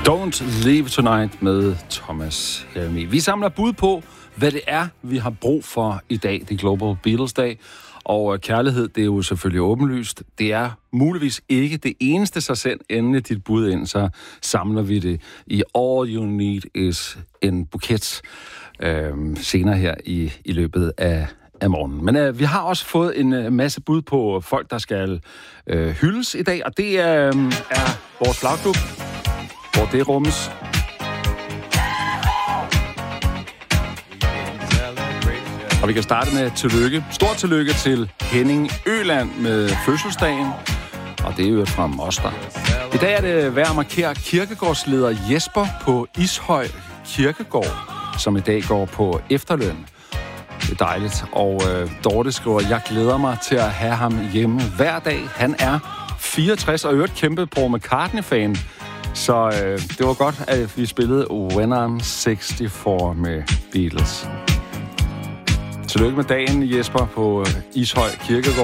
Don't Leave Tonight med Thomas Helmig. Vi samler bud på, hvad det er, vi har brug for i dag. Det er Global Beatles Dag. Og kærlighed, det er jo selvfølgelig åbenlyst. Det er muligvis ikke det eneste, så send endelig dit bud ind, så samler vi det i All You Need Is en buket senere her i løbet af morgenen. Men vi har også fået en masse bud på folk, der skal hyldes i dag, og det er vores flagklub, hvor det rummes. Og vi kan starte med tillykke. Stort tillykke til Henning Øland med fødselsdagen. Og det er jo fra Moster. I dag er det værd at markere kirkegårdsleder Jesper på Ishøj Kirkegård, som i dag går på efterløn. Det er dejligt. Og Dorte skriver, jeg glæder mig til at have ham hjemme hver dag. Han er 64 og øvrigt kæmpe Paul McCartney-fan. Så det var godt, at vi spillede When I'm 64 med Beatles. Tillykke med dagen, Jesper, på Ishøj Kirkegård.